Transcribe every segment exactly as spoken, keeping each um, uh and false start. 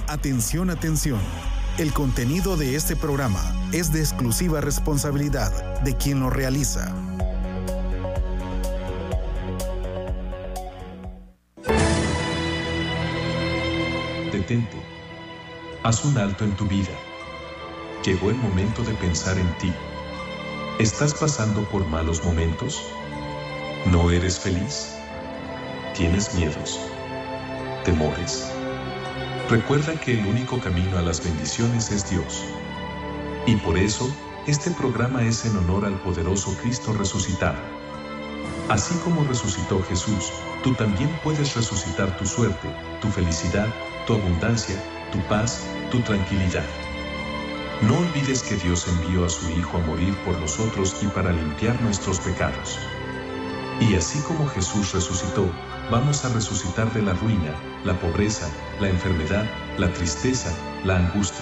Atención, atención. El contenido de este programa es de exclusiva responsabilidad de quien lo realiza. Detente. Haz un alto en tu vida. Llegó el momento de pensar en ti. ¿Estás pasando por malos momentos? ¿No eres feliz? ¿Tienes miedos? ¿Temores? Recuerda que el único camino a las bendiciones es Dios. Y por eso, este programa es en honor al poderoso Cristo resucitado. Así como resucitó Jesús, tú también puedes resucitar tu suerte, tu felicidad, tu abundancia, tu paz, tu tranquilidad. No olvides que Dios envió a su Hijo a morir por nosotros y para limpiar nuestros pecados. Y así como Jesús resucitó, vamos a resucitar de la ruina, la pobreza, la enfermedad, la tristeza, la angustia.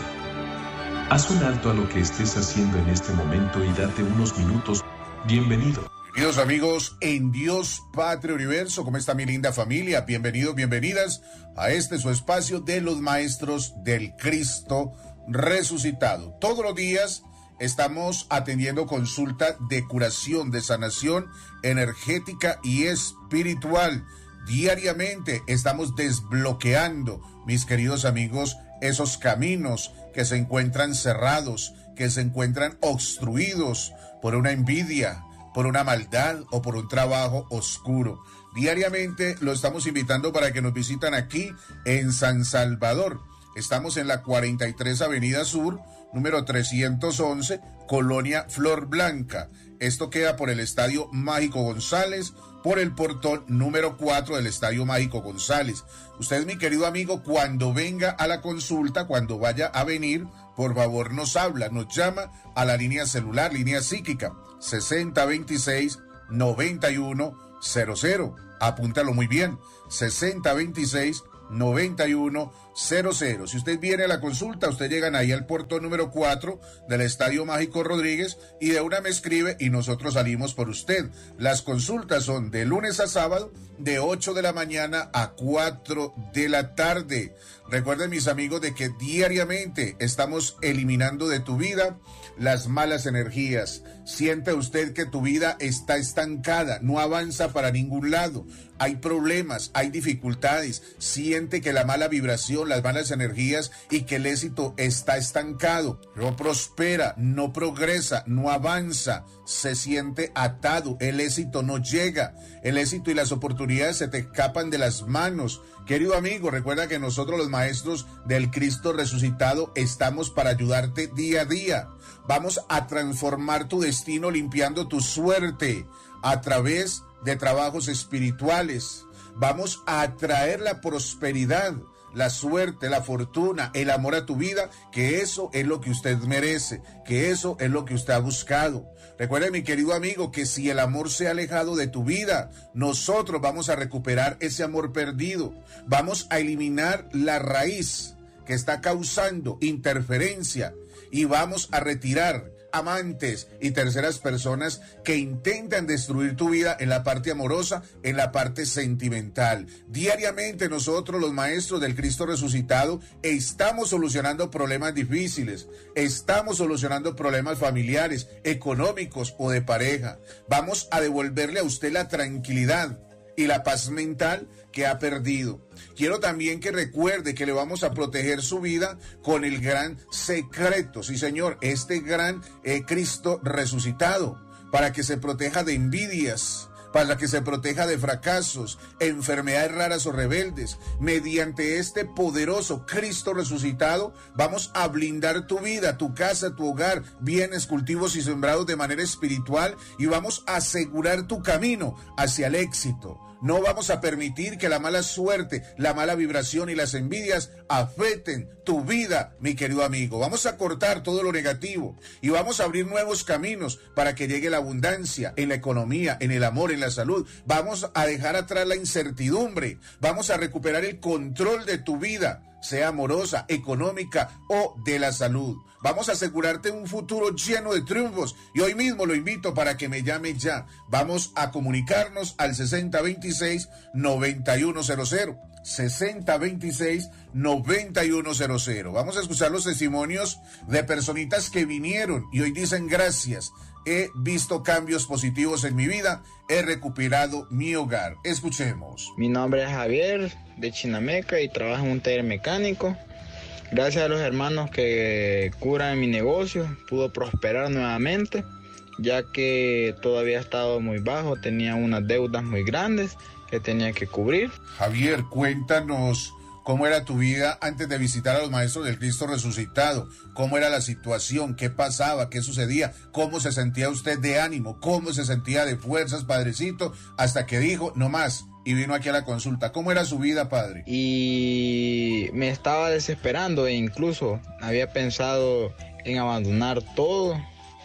Haz un alto a lo que estés haciendo en este momento y date unos minutos. Bienvenido. Bienvenidos amigos en Dios Patria Universo. ¿Cómo está mi linda familia? Bienvenidos, bienvenidas a este su espacio de los maestros del Cristo resucitado. Todos los días estamos atendiendo consulta de curación, de sanación energética y espiritual. Diariamente estamos desbloqueando, mis queridos amigos, esos caminos que se encuentran cerrados, que se encuentran obstruidos por una envidia, por una maldad o por un trabajo oscuro. Diariamente lo estamos invitando para que nos visitan aquí en San Salvador. Estamos en la cuarenta y tres Avenida Sur, número trescientos once, Colonia Flor Blanca. Esto queda por el Estadio Mágico González, por el portón número cuatro del Estadio Mágico González. Usted, mi querido amigo, cuando venga a la consulta, cuando vaya a venir, por favor nos habla, nos llama a la línea celular, línea psíquica, sesenta veintiséis noventa y uno cero cero. Apúntalo muy bien, sesenta veintiséis noventa y uno cero cero. Si usted viene a la consulta, usted llegan ahí al portón número cuatro del Estadio Mágico Rodríguez y de una me escribe y nosotros salimos por usted. Las consultas son de lunes a sábado, de ocho de la mañana a cuatro de la tarde. Recuerden, mis amigos, de que diariamente estamos eliminando de tu vida las malas energías. Siente usted que tu vida está estancada, no avanza para ningún lado. Hay problemas, hay dificultades. Siente que la mala vibración, las malas energías y que el éxito está estancado. No prospera, no progresa, no avanza. Se siente atado, el éxito no llega. El éxito y las oportunidades se te escapan de las manos. Querido amigo, recuerda que nosotros los maestros del Cristo resucitado estamos para ayudarte día a día. Vamos a transformar tu destino limpiando tu suerte a través de trabajos espirituales. Vamos a atraer la prosperidad, la suerte, la fortuna, el amor a tu vida, que eso es lo que usted merece, que eso es lo que usted ha buscado. Recuerde, mi querido amigo, que si el amor se ha alejado de tu vida, nosotros vamos a recuperar ese amor perdido. Vamos a eliminar la raíz que está causando interferencia y vamos a retirar amantes y terceras personas que intentan destruir tu vida en la parte amorosa, en la parte sentimental. Diariamente nosotros, los maestros del Cristo resucitado, estamos solucionando problemas difíciles, estamos solucionando problemas familiares, económicos o de pareja. Vamos a devolverle a usted la tranquilidad y la paz mental que ha perdido. Quiero también que recuerde que le vamos a proteger su vida con el gran secreto, sí señor, este gran eh, Cristo resucitado, para que se proteja de envidias, para que se proteja de fracasos, enfermedades raras o rebeldes. Mediante este poderoso Cristo resucitado, vamos a blindar tu vida, tu casa, tu hogar, bienes, cultivos y sembrados de manera espiritual, y vamos a asegurar tu camino hacia el éxito. No vamos a permitir que la mala suerte, la mala vibración y las envidias afecten tu vida, mi querido amigo. Vamos a cortar todo lo negativo y vamos a abrir nuevos caminos para que llegue la abundancia en la economía, en el amor, en la salud. Vamos a dejar atrás la incertidumbre. Vamos a recuperar el control de tu vida. sea amorosa, económica o de la salud. Vamos a asegurarte un futuro lleno de triunfos y hoy mismo lo invito para que me llame ya. Vamos a comunicarnos al sesenta veintiséis noventa y uno cero cero. sesenta veintiséis noventa y uno cero cero. Vamos a escuchar los testimonios de personitas que vinieron y hoy dicen gracias. He visto cambios positivos en mi vida, he recuperado mi hogar. Escuchemos. Mi nombre es Javier de Chinameca y trabajo en un taller mecánico. Gracias a los hermanos que curan mi negocio, pudo prosperar nuevamente, ya que todavía ha estado muy bajo, tenía unas deudas muy grandes que tenía que cubrir. Javier, cuéntanos cómo era tu vida antes de visitar a los Maestros del Cristo Resucitado, cómo era la situación, qué pasaba, qué sucedía, cómo se sentía usted de ánimo, cómo se sentía de fuerzas, Padrecito, hasta que dijo, no más, y vino aquí a la consulta. ¿Cómo era su vida, Padre? Y me estaba desesperando e incluso había pensado en abandonar todo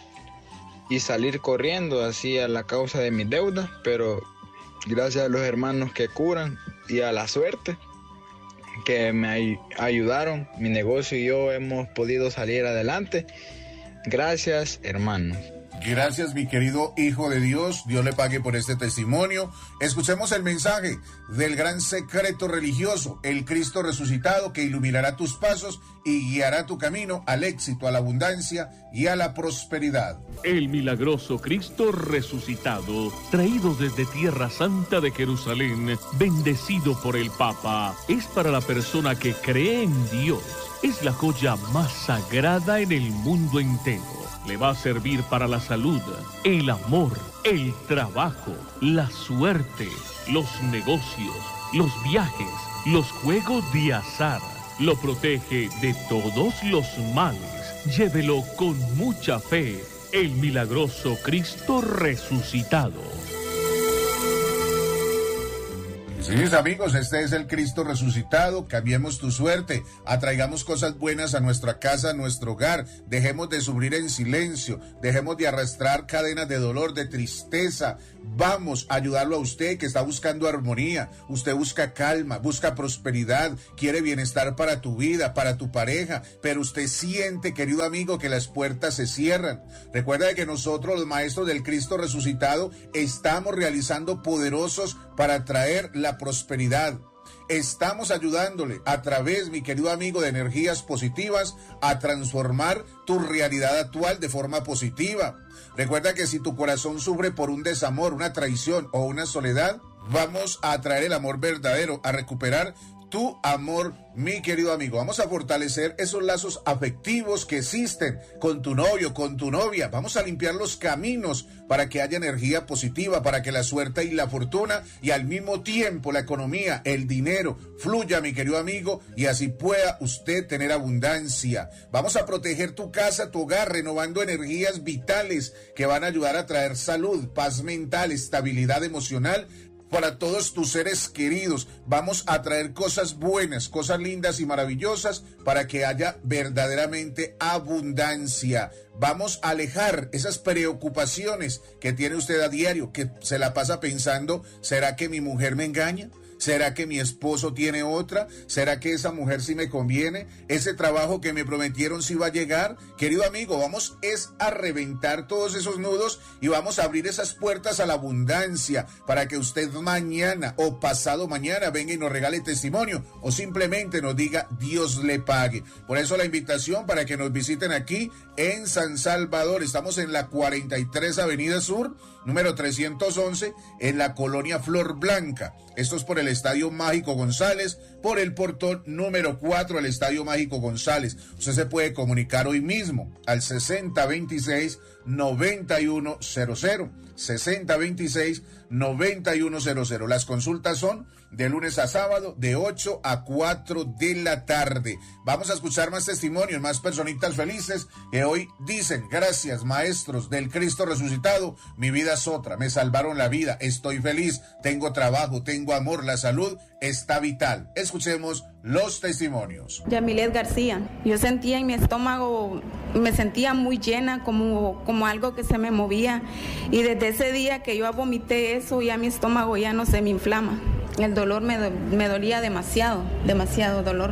y salir corriendo así a la causa de mis deudas, pero gracias a los hermanos que curan y a la suerte que me ay- ayudaron, mi negocio y yo hemos podido salir adelante. Gracias, hermanos. Gracias, mi querido Hijo de Dios. Dios le pague por este testimonio. Escuchemos el mensaje del gran secreto religioso, el Cristo resucitado, que iluminará tus pasos y guiará tu camino al éxito, a la abundancia y a la prosperidad. El milagroso Cristo resucitado, traído desde Tierra Santa de Jerusalén, bendecido por el Papa, es para la persona que cree en Dios. Es la joya más sagrada en el mundo entero. Le va a servir para la salud, el amor, el trabajo, la suerte, los negocios, los viajes, los juegos de azar. Lo protege de todos los males. Llévelo con mucha fe. El milagroso Cristo resucitado. Sí, mis amigos, este es el Cristo resucitado. Cambiemos tu suerte, atraigamos cosas buenas a nuestra casa, a nuestro hogar. Dejemos de sufrir en silencio, dejemos de arrastrar cadenas de dolor, de tristeza. Vamos a ayudarlo a usted que está buscando armonía. Usted busca calma, busca prosperidad, quiere bienestar para tu vida, para tu pareja, pero usted siente, querido amigo, que las puertas se cierran. Recuerda que nosotros, los Maestros del Cristo resucitado, estamos realizando poderosos para traer la prosperidad. Estamos ayudándole a través, mi querido amigo, de energías positivas a transformar tu realidad actual de forma positiva. Recuerda que si tu corazón sufre por un desamor, una traición o una soledad, vamos a atraer el amor verdadero, a recuperar tu amor, mi querido amigo. Vamos a fortalecer esos lazos afectivos que existen con tu novio, con tu novia. Vamos a limpiar los caminos para que haya energía positiva, para que la suerte y la fortuna y al mismo tiempo la economía, el dinero fluya, mi querido amigo, y así pueda usted tener abundancia. Vamos a proteger tu casa, tu hogar, renovando energías vitales que van a ayudar a traer salud, paz mental, estabilidad emocional para todos tus seres queridos. Vamos a traer cosas buenas, cosas lindas y maravillosas para que haya verdaderamente abundancia. Vamos a alejar esas preocupaciones que tiene usted a diario, que se la pasa pensando, ¿será que mi mujer me engaña? ¿Será que mi esposo tiene otra? ¿Será que esa mujer sí me conviene? ¿Ese trabajo que me prometieron sí va a llegar? Querido amigo, vamos es a reventar todos esos nudos y vamos a abrir esas puertas a la abundancia para que usted mañana o pasado mañana venga y nos regale testimonio o simplemente nos diga Dios le pague. Por eso la invitación para que nos visiten aquí en San Salvador. Estamos en la cuarenta y tres Avenida Sur, número trescientos once, en la colonia Flor Blanca. Esto es por el Estadio Mágico González, por el portón número cuatro del Estadio Mágico González. Usted se puede comunicar hoy mismo al sesenta veintiséis noventa y uno cero cero, sesenta veintiséis noventa y uno cero cero. Las consultas son de lunes a sábado, de ocho a cuatro de la tarde. Vamos a escuchar más testimonios, más personitas felices que hoy dicen, gracias Maestros del Cristo resucitado, mi vida es otra, me salvaron la vida, estoy feliz, tengo trabajo, tengo amor, la salud está vital. Escuchemos los testimonios. Yamilet García, yo sentía en mi estómago, me sentía muy llena, como, como algo que se me movía, y desde ese día que yo vomité eso, ya mi estómago ya no se me inflama. El dolor me, me dolía demasiado, demasiado dolor.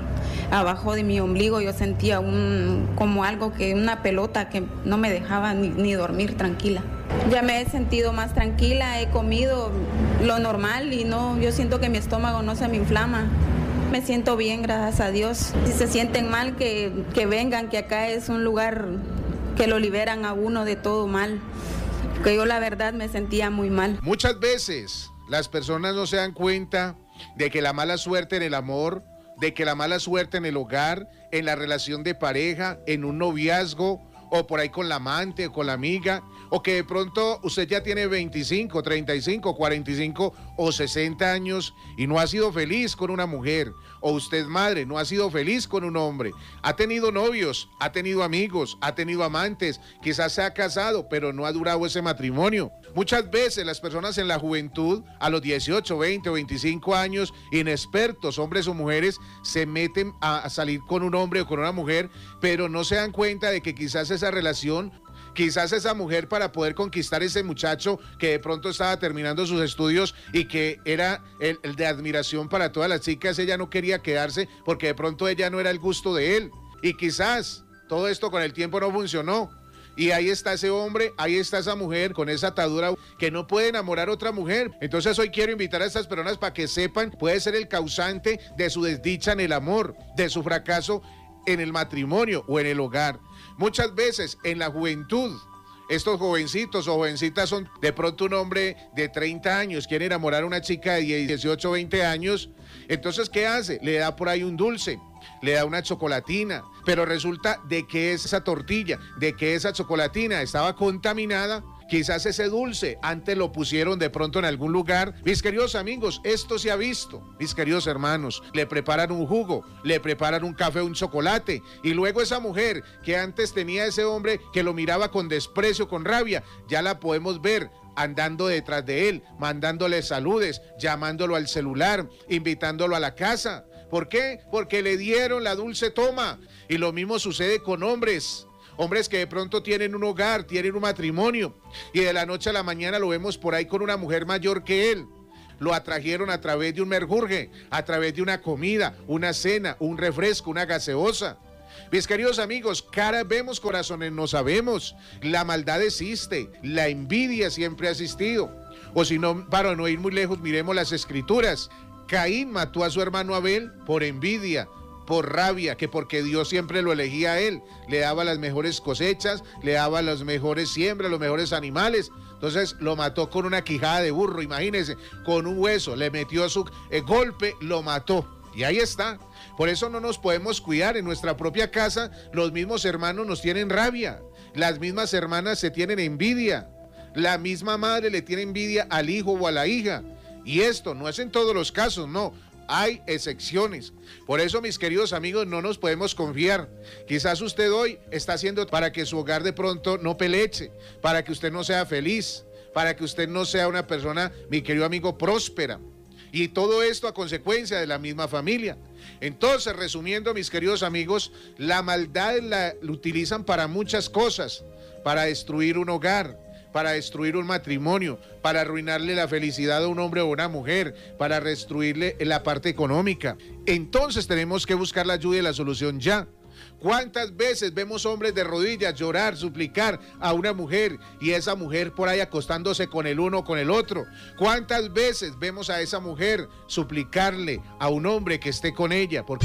abajo de mi ombligo yo sentía un, como algo que, una pelota que no me dejaba ni, ni dormir tranquila. Ya me he sentido más tranquila, he comido lo normal y no, yo siento que mi estómago no se me inflama. Me siento bien, gracias a Dios. Si se sienten mal, que, que vengan, que acá es un lugar que lo liberan a uno de todo mal. Que yo la verdad me sentía muy mal. Muchas veces las personas no se dan cuenta de que la mala suerte en el amor, de que la mala suerte en el hogar, en la relación de pareja, en un noviazgo, o por ahí con la amante o con la amiga, o que de pronto usted ya tiene veinticinco, treinta y cinco, cuarenta y cinco o sesenta años y no ha sido feliz con una mujer, o usted madre no ha sido feliz con un hombre, ha tenido novios, ha tenido amigos, ha tenido amantes, quizás se ha casado, pero no ha durado ese matrimonio. Muchas veces las personas en la juventud, a los dieciocho, veinte o veinticinco años, inexpertos, hombres o mujeres, se meten a salir con un hombre o con una mujer, pero no se dan cuenta de que quizás esa relación, quizás esa mujer, para poder conquistar ese muchacho que de pronto estaba terminando sus estudios y que era el, el de admiración para todas las chicas, ella no quería quedarse porque de pronto ella no era el gusto de él, y quizás todo esto con el tiempo no funcionó. Y ahí está ese hombre, ahí está esa mujer con esa atadura que no puede enamorar a otra mujer. Entonces hoy quiero invitar a estas personas para que sepan, puede ser el causante de su desdicha en el amor, de su fracaso en el matrimonio o en el hogar. Muchas veces en la juventud, estos jovencitos o jovencitas son de pronto un hombre de treinta años, quiere enamorar a una chica de dieciocho, veinte años. Entonces, ¿qué hace? Le da por ahí un dulce, le da una chocolatina, pero resulta de que esa tortilla, de que esa chocolatina estaba contaminada. Quizás ese dulce antes lo pusieron de pronto en algún lugar. Mis queridos amigos, esto se ha visto. Mis queridos hermanos, le preparan un jugo, le preparan un café, un chocolate, y luego esa mujer que antes tenía ese hombre que lo miraba con desprecio, con rabia, ya la podemos ver andando detrás de él, mandándole saludes, llamándolo al celular, invitándolo a la casa. ¿Por qué? Porque le dieron la dulce toma. Y lo mismo sucede con hombres. Hombres que de pronto tienen un hogar, tienen un matrimonio, y de la noche a la mañana lo vemos por ahí con una mujer mayor que él. Lo atrajeron a través de un merjurje, a través de una comida, una cena, un refresco, una gaseosa. Mis queridos amigos, caras vemos, corazones no sabemos. La maldad existe, la envidia siempre ha existido. O si no, para no ir muy lejos, miremos las escrituras. Caín mató a su hermano Abel por envidia, por rabia, que porque Dios siempre lo elegía a él, le daba las mejores cosechas, le daba las mejores siembras, los mejores animales. Entonces lo mató con una quijada de burro, imagínense, con un hueso, le metió su eh, golpe, lo mató. Y ahí está. Por eso no nos podemos cuidar. En nuestra propia casa los mismos hermanos nos tienen rabia, las mismas hermanas se tienen envidia, la misma madre le tiene envidia al hijo o a la hija. Y esto no es en todos los casos, no. Hay excepciones. Por eso, mis queridos amigos, no nos podemos confiar. Quizás usted hoy está haciendo para que su hogar de pronto no peleche, para que usted no sea feliz, para que usted no sea una persona, mi querido amigo, próspera. Y todo esto a consecuencia de la misma familia. Entonces, resumiendo, mis queridos amigos, la maldad la, la utilizan para muchas cosas, para destruir un hogar, para destruir un matrimonio, para arruinarle la felicidad a un hombre o una mujer, para destruirle la parte económica. Entonces tenemos que buscar la ayuda y la solución ya. ¿Cuántas veces vemos hombres de rodillas llorar, suplicar a una mujer, y esa mujer por ahí acostándose con el uno o con el otro? ¿Cuántas veces vemos a esa mujer suplicarle a un hombre que esté con ella? Porque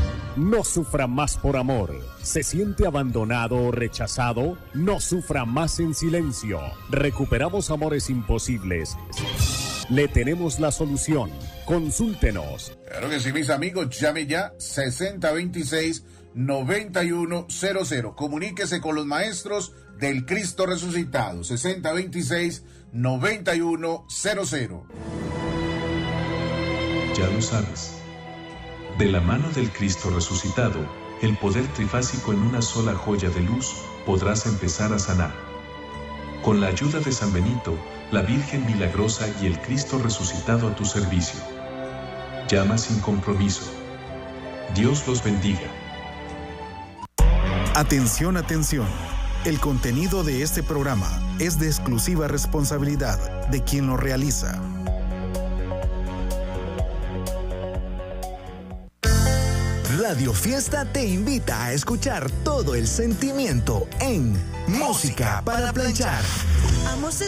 no sufra más por amor. ¿Se siente abandonado o rechazado? No sufra más en silencio. Recuperamos amores imposibles. Le tenemos la solución. Consúltenos. Claro que sí, mis amigos. Llame ya sesenta veintiséis, noventa y uno cero cero. Comuníquese con los maestros del Cristo resucitado. sesenta veintiséis, noventa y uno cero cero. Ya lo sabes. De la mano del Cristo resucitado, el poder trifásico en una sola joya de luz, podrás empezar a sanar. Con la ayuda de San Benito, la Virgen Milagrosa y el Cristo resucitado a tu servicio. Llama sin compromiso. Dios los bendiga. Atención, atención. El contenido de este programa es de exclusiva responsabilidad de quien lo realiza. Radio Fiesta te invita a escuchar todo el sentimiento en Música para Planchar. Amo ese